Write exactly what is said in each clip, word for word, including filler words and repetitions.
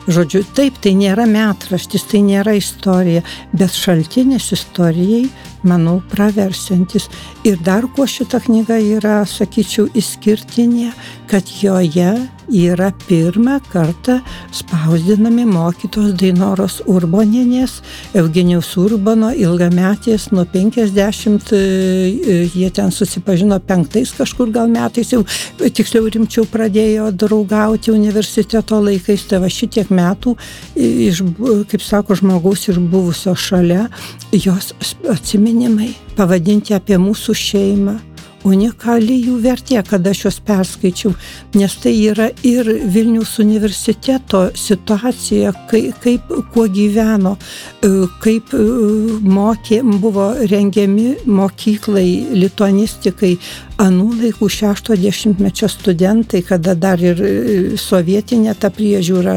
Žodžiu, taip, tai nėra metraštis, tai nėra istorija, bet šaltinis istorijai, manau, praversiantis. Ir dar kuo šita knyga yra, sakyčiau, išskirtinė, kad joje yra pirmą kartą spausdinami mokytos Dainoros Urbonienės, Eugenijaus Urbono ilgametės nuo penkiasdešimt, jie ten susipažino penktais kažkur gal metais, jau tiksliau rimčiau pradėjo draugauti universiteto laikais, tai va šitiek metų, iš, kaip sako, žmogaus ir buvusio šalia, jos atsiminimai pavadinti apie mūsų šeimą. Unikali jų vertė, kada aš juos perskaičiau, nes tai yra ir Vilniaus universiteto situacija, kaip, kaip kuo gyveno, kaip mokė, buvo rengiami mokyklai, lituanistikai, anų laikų šešto dešimtmečio studentai, kada dar ir sovietinė ta priežiūra,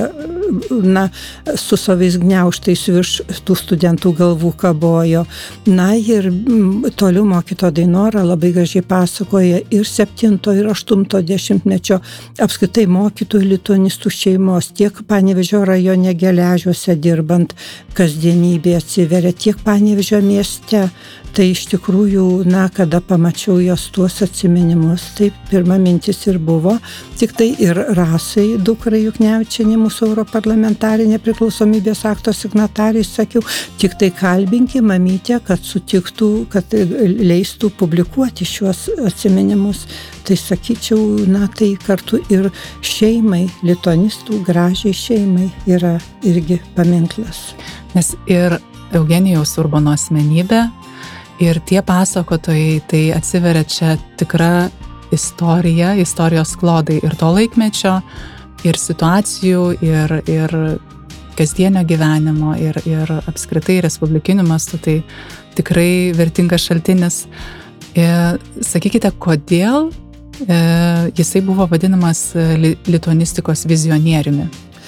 na, su savais gniaužtais virš tų studentų galvų kabojo. Na ir toliau mokyto Dainora labai gražiai pasakoja ir septinto ir aštunto dešimtmečio apskritai mokytojų lituanistų šeimos, tiek Panevėžio rajone Geležiuose dirbant, kasdienybė atsiveria, tiek Panevėžio mieste. Tai iš tikrųjų, na, kada pamačiau jos tuos atsiminimus, taip pirma mintis ir buvo, tik tai ir Rasai, dukrai Juknevičienė, mūsų europarlamentarė nepriklausomybės akto signatariai, sakiau, tik tai kalbinki mamytę, kad sutiktų, kad leistų publikuoti šiuos atsiminimus. Tai sakyčiau, na, tai kartu ir šeimai, lituanistų gražiai šeimai yra irgi paminklas. Nes ir Eugenijaus Urbono asmenybė, ir tie pasakotojai, tai atsiveria čia tikra istorija, istorijos klodai ir to laikmečio, ir situacijų, ir, ir kasdienio gyvenimo, ir, ir apskritai respublikiniu mastu, tai tikrai vertingas šaltinis. E, sakykite, kodėl e, jisai buvo vadinamas li, lituanistikos vizionieriumi?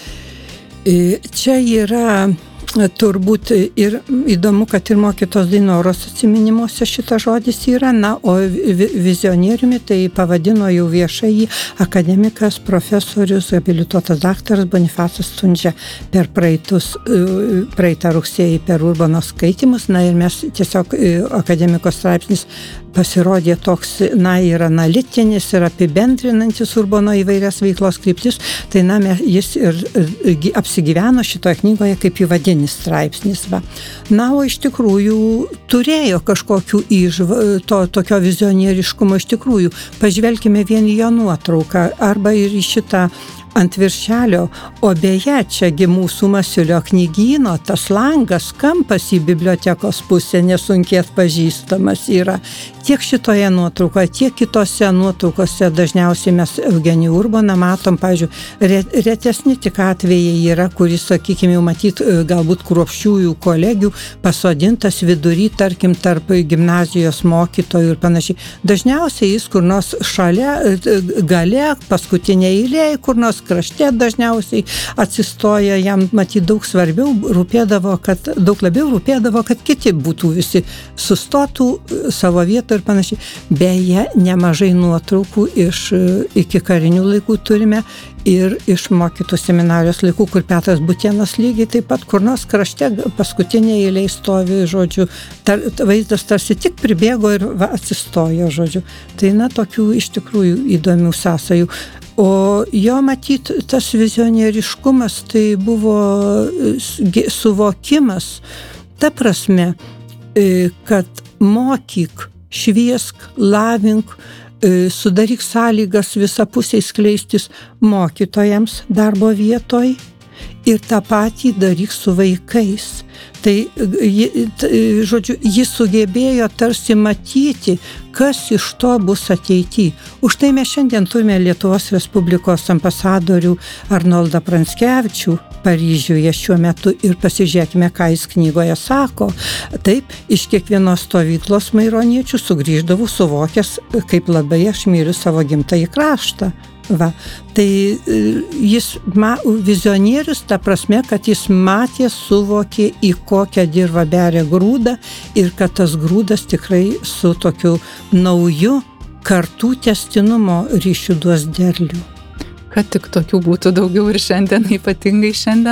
E, čia yra turbūt ir įdomu, kad ir mokytos Dainoros atsiminimuose šitas žodis yra, na, o vizionieriumi tai pavadino jau viešai akademikas, profesorius, habilituotas daktaras Bonifacas Stundžia per praeitus, praeitą rugsėjį per Urbono skaitymus, na ir mes tiesiog akademikos straipsnis pasirodė toks, na, ir analitinis, ir apibendrinantis Urbono įvairias veiklos kryptis, tai, na, jis ir apsigyveno šitoje knygoje kaip įvadinis straipsnis. Va. Na, o iš tikrųjų turėjo kažkokių įžv... to tokio vizionieriškumo iš tikrųjų. Pažvelkime vien į jo nuotrauką arba ir į šitą ant viršelio, o beje, čiagi mūsų Masiulio knygyno, tas langas, kampas į bibliotekos pusę nesunkiai atpažįstamas yra. Tiek šitoje nuotraukoje, tiek kitose nuotraukose dažniausiai mes Eugenijų Urboną matom, pavyzdžiui, retesni tik atvejai yra, kuris, sakykime, jau matyt, galbūt kruopščiųjų kolegių pasodintas vidury, tarkim, tarp gimnazijos mokytojų ir panašiai. Dažniausiai jis kur nors šalia, gale, paskutinė eilė, kur nors krašte dažniausiai atsistoja, jam matyt daug svarbiau rūpėdavo, kad daug labiau rūpėdavo, kad kiti būtų visi sustotų savo vietą ir panašiai. Beje, nemažai nuotraukų iš iki karinių laikų turime ir iš mokytų seminarijos laikų, kur Petras Butėnas lygiai taip pat kur nors krašte paskutinėje eilėje stovi, žodžiu, tar, vaizdas tarsi tik pribėgo ir va, atsistojo, žodžiu. Tai, na, tokių iš tikrųjų įdomių sąsajų. O jo matyt, tas vizionieriškumas tai buvo suvokimas, ta prasme, kad mokyk, šviesk, lavink, sudaryk sąlygas visapusiai skleistis mokytojams darbo vietoj ir tą patį daryk su vaikais. Tai, žodžiu, jis sugebėjo tarsi matyti, kas iš to bus ateityje. Už tai mes šiandien turime Lietuvos Respublikos ambasadorių Arnoldą Pranckevičių Paryžiuje šiuo metu ir pasižiūrėkime, ką jis knygoje sako. Taip, iš kiekvienos stovyklos maironiečių sugrįždavau suvokęs, kaip labai aš myliu savo gimtąjį kraštą. Va. Tai jis ma, vizionierius, ta prasme, kad jis matė, suvokė, į kokią dirvą beria grūdą ir kad tas grūdas tikrai su tokiu nauju kartų tęstinumo ryšiu duos derlių. Kad tik tokių būtų daugiau ir šiandien, ypatingai šiandien.